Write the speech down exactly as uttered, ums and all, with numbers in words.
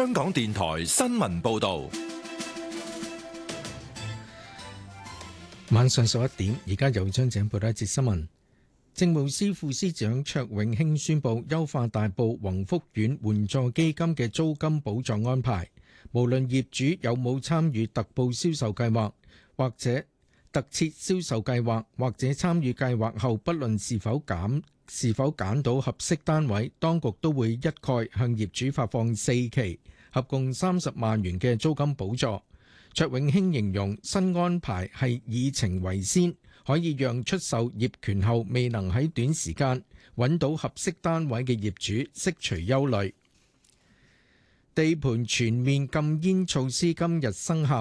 香港電台新聞報道。 晚上十一點，而家由張井報道一節新聞。政務司副司長卓永興宣布優化大埔宏福苑援助基金嘅租金補助安排，無論業主有冇參與特步銷售計劃或者特設銷售計劃，或者參與計劃後不論是否減是否揀到合適單位，當局都會一概向業主發放四期合共三十萬元嘅租金補助。卓永興形容新安排係以情為先，可以讓出售業權後未能喺短時間揾到合適單位嘅業主釋除憂慮。地盤全面禁煙措施今日生效。